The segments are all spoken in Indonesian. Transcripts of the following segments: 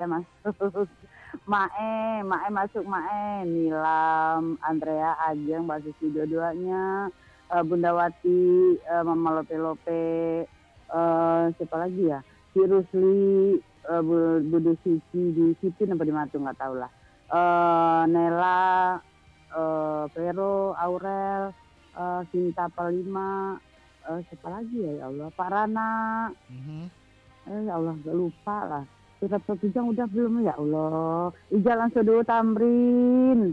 masuk. Mae masuk Mae, Nilam, Andrea, Ajeng, Mbak Susi dua-duanya, Bunda Wati, Mama Lope-Lope, siapa lagi ya? Si Rusli, Budi Suci di Sipin apa di Matu nggak tahu lah. Nela, Vero, Aurel, Sinta Palima, siapa lagi ya Allah, Pak Rana. Ya Allah, gak lupa lah. Tetap 1 jam udah belum ya Allah. Jalan Sodo Tamrin.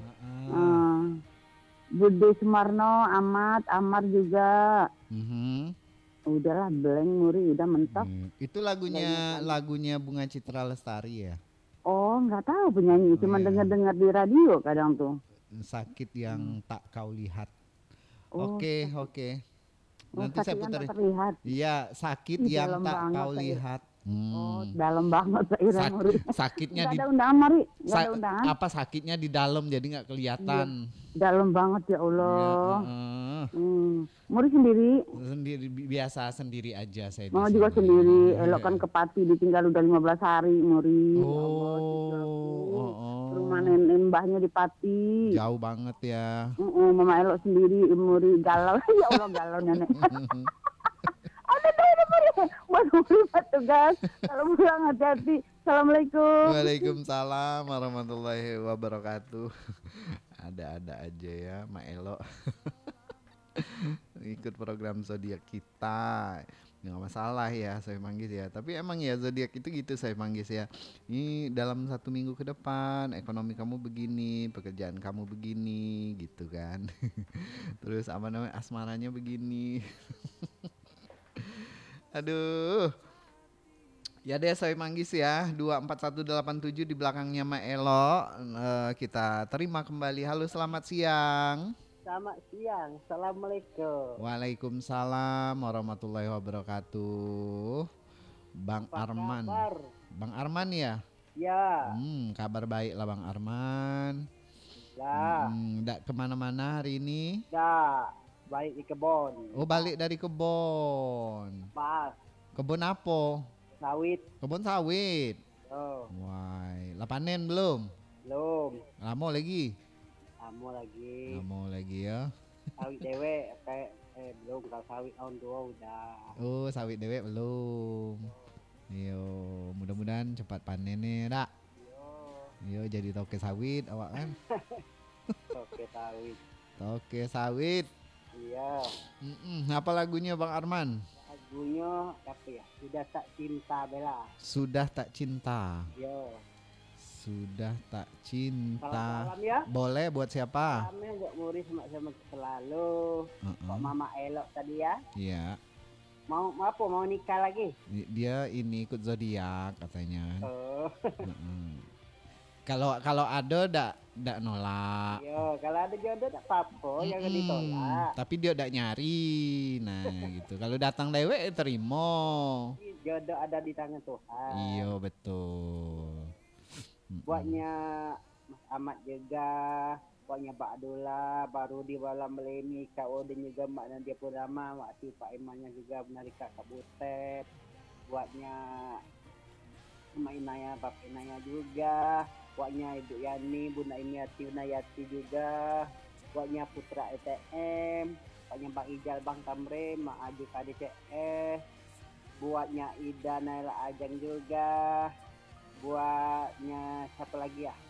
Bude Sumarno, Amar juga. Udahlah, blank Muri, udah mentok. Itu lagunya Bunga Citra Lestari ya? Oh, nggak tahu penyanyi, cuma dengar-dengar di radio kadang tuh. Sakit yang tak kau lihat. Oh, Oke. Nanti saya putar. Iya, sakit yang tak kau lihat. Oh, dalam banget saya sakitnya di. Gak ada undangan Mari. Gak ada undangan. Apa sakitnya di dalam jadi nggak kelihatan. Iya, dalam banget ya Allah. Muri sendiri biasa sendiri aja saya. Mau juga sendiri. Elok kan ke Pati ditinggal udah 15 hari Muri. Rumah nenek mbahnya di Pati. Jauh banget ya. Mama Elok sendiri Muri galau. Ya Allah galau nenek. Buat tugas. Kalau pulang hati-hati. Assalamualaikum. Waalaikumsalam warahmatullahi wabarakatuh. Ada-ada aja ya Mak Elo. Ikut program zodiak kita. Nggak masalah ya saya manggis ya. Tapi emang ya zodiak itu gitu saya manggis ya. Ini dalam 1 minggu ke depan ekonomi kamu begini, pekerjaan kamu begini gitu kan. Terus apa namanya asmaranya begini. Aduh. Ya deh saya manggis ya 24187 di belakangnya Mak Elo. Kita terima kembali. Halo selamat siang. Selamat siang. Assalamualaikum. Waalaikumsalam warahmatullahi wabarakatuh. Bang Arman. Kabar? Bang Arman ya? Ya. Kabar baik lah Bang Arman. Ya. Nggak kemana-mana hari ini? Nggak. Balik di kebon. Oh balik dari kebon. Pas. Kebun apa? Sawit. Kebun sawit. Oh. Wah, lah panen belum? Belum. Lama lagi. Lama lagi ya. Sawit dewek kayak belum, kalau sawit tahun 2 udah. Oh, sawit dewek belum. Yo, mudah-mudahan cepat panennya, Dak. Yo, jadi toke sawit awak kan. Toke sawit. Iya. Apa lagunya Bang Arman? Lagunya apa ya? Sudah tak cinta Bella. Sudah tak cinta. Yo. Sudah tak cinta. Salam ya. Boleh buat siapa? Salamnya buat Muri sama selalu. Buat Mama Elok tadi ya. Iya. Mau apa? Mau nikah lagi? Dia ini ikut zodiak katanya. Oh. Kalau ada ndak nolak. Yo, kalau ada jodoh tak apa-apa, jangan ditolak. Tapi dia ndak nyari. Nah, gitu. Kalau datang dewek terima. Jodoh ada di tangan Tuhan. Iya, betul. Buatnya Mas Ahmad juga, buatnya Pak Abdullah, baru di malam meleni Kak Odin juga, Mak Nadia Purnama, waktu Pak Imannya juga benar Kak Butet. Buatnya Mak Inaya, Bapak Inaya juga. Buatnya Ibu Yani, Bunda Imiati, Bunda Yati juga. Buatnya Putra ETM, buatnya Bang Ijal, Bang Tamre, Mak Aju KDCS. Buatnya Ida Naila Ajeng juga. Buatnya siapa lagi ya?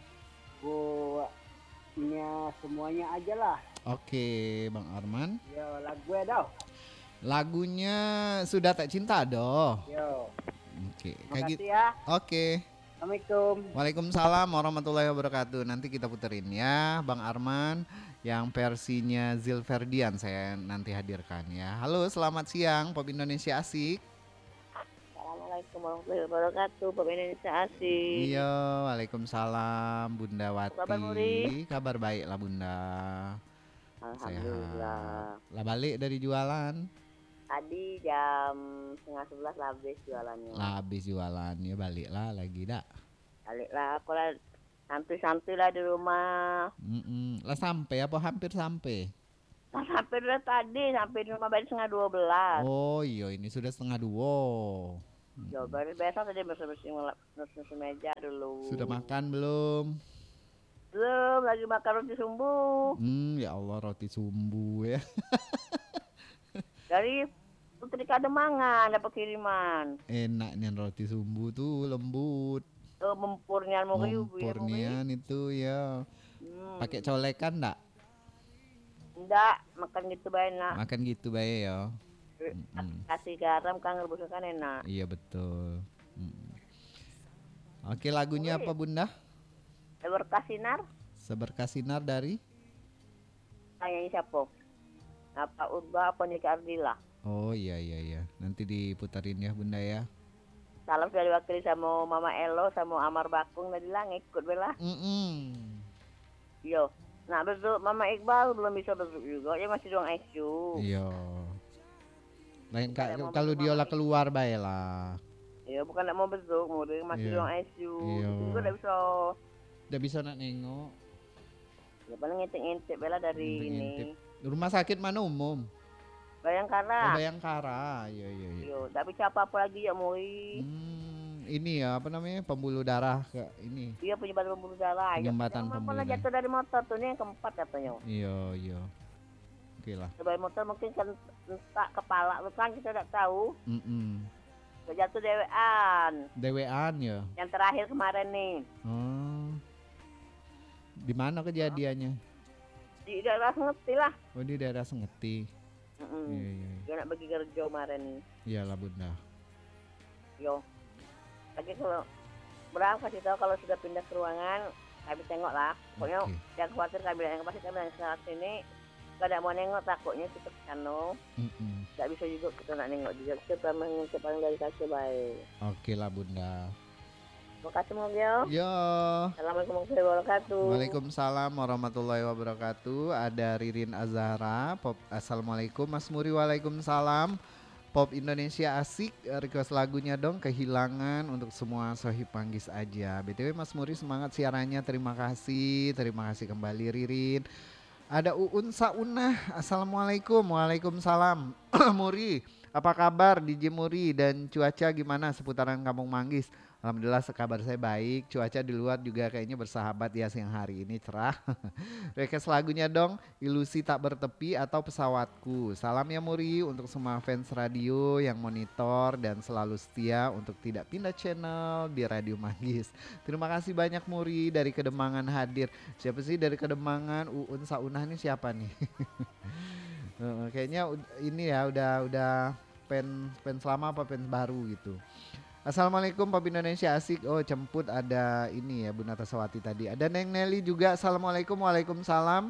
Buatnya semuanya aja lah. Oke, Bang Arman. Yo, lagu lagunya Sudah Tak Cinta doh. Yo. Oke, kayak gitu ya. Oke. Assalamualaikum. Waalaikumsalam warahmatullahi wabarakatuh. Nanti kita puterin ya Bang Arman yang versinya Zilferdian saya nanti hadirkan ya. Halo, selamat siang Pop Indonesia Asik. Assalamualaikum warahmatullahi wabarakatuh, Pop Indonesia Asik. Iya, waalaikumsalam Bunda Wati. Kabar Muri? Kabar baik lah Bunda. Alhamdulillah. Sehat. Lah balik dari jualan? Tadi jam 10:30 lah habis jualannya. Lah habis jualan ya balik lah lagi dak. Balik lah, aku lah santai-santai lah di rumah. Lah sampai apa hampir sampai? Nah, sampai udah tadi, sampai di rumah balik 11:30. Oh iya ini sudah 11:30. Yo, baru besok tadi bersih-bersih meja dulu. Sudah makan belum? Belum, lagi makan roti sumbu. Ya Allah, roti sumbu ya. Dari Putri Kademangan dapat kiriman. Enak nih roti sumbu tuh, lembut. Mempurnya mau ribu ya, mau Mempurnian itu ya. Pakai Hmm. colekan enggak? Enggak, makan gitu enak. Makan gitu bae ya. Kasih garam kan rebusnya kan enak. Iya betul. Mm. Oke, lagunya apa Bunda? Berkah sinar, Seberkas sinar dari? tanya siapa? Apa Urba apa Nika Ardila? Oh iya iya iya. Nanti diputarin ya Bunda ya. Salam sudah diwakili sama Mama Elo sama Amar Bakung tadi lah ngikut bela. Yo. Nah besok Mama Iqbal belum bisa besok juga, dia masih doang ICU. Iya. Lain Kayak mau kalau besok diolah Mama keluar bae lah. Ya bukan nak mau besok, mau dia masih Iya. doang ICU. Iya. Itu juga tidak bisa. Udah bisa nak nengok. Ya paling ngintip-ngintip bela dari Ngintip-ngintip. ini. Rumah sakit mana umum? Oh, Bayangkara. Bayangkara. Iya iya iya. Yo, tak bisa apa-apa lagi ya Moi. Ini ya apa namanya? Pembuluh darah ke ini. Dia penyebab pembuluh darah. Penyumbatan Jangan pembuluh pernah darah. jatuh dari motor tuh ini yang keempat katanya. Iya iya. Oke lah. Dari motor mungkin kan entak kepala lu kan kita tidak tahu. Jatuh dewean. Dewean ya. Yang terakhir kemarin nih. Oh. Di mana kejadiannya? Di daerah Ngeti lah. Oh di daerah Sengeti. Iya iya. Dia nak pergi kerja kemarin nih. Iyalah Bunda. Yo. Lagi kalau berapa kasih tahu kalau sudah pindah ke ruangan, kami tengok lah. Pokoknya Oke. jangan khawatir kami yang pasti kami yang saat ini kada mau nengok takutnya kita kano. Tidak bisa juga kita nak nengok juga. Kita mengintip paling dari kasih baik. Oke lah Bunda. Terima kasih Mogio. Yo. Assalamualaikum warahmatullahi wabarakatuh. Waalaikumsalam warahmatullahi wabarakatuh. Ada Ririn Azhara. Pop. Assalamualaikum Mas Muri. Waalaikumsalam. Pop Indonesia asik. Request lagunya dong. Kehilangan untuk semua sohib panggis aja. BTW Mas Muri semangat siarannya. Terima kasih. Terima kasih kembali Ririn. Ada Uun Saunah. Assalamualaikum. Waalaikumsalam. Muri, apa kabar DJ Muri dan cuaca gimana seputaran Kampung Manggis? Alhamdulillah kabar saya baik. Cuaca di luar juga kayaknya bersahabat ya, siang hari ini cerah. Request lagunya dong, Ilusi Tak Bertepi atau Pesawatku. Salam ya Muri untuk semua fans radio yang monitor dan selalu setia untuk tidak pindah channel di Radio Manggis. Terima kasih banyak Muri dari Kedemangan hadir. Siapa sih dari Kedemangan? Uun Saunah ini siapa nih? Kayaknya ini ya udah fans lama apa fans baru gitu. Assalamualaikum Pop Indonesia asik. Oh jemput ada ini ya Bu Natasawati tadi. Ada Neng Nelly juga. Assalamualaikum. Waalaikumsalam.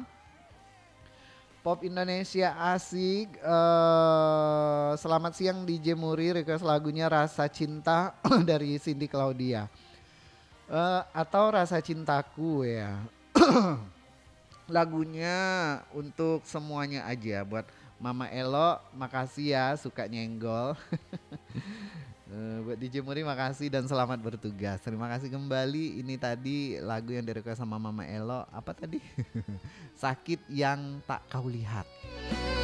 Pop Indonesia asik. Selamat siang DJ Muri. Request lagunya Rasa Cinta dari Cindy Claudia. Atau Rasa Cintaku ya. Lagunya untuk semuanya aja. Buat Mama Elo makasih ya suka nyenggol. Buat DJ Muri makasih dan selamat bertugas. Terima kasih kembali. Ini tadi lagu yang direkod sama Mama Elo. Apa tadi? Sakit yang tak kau lihat.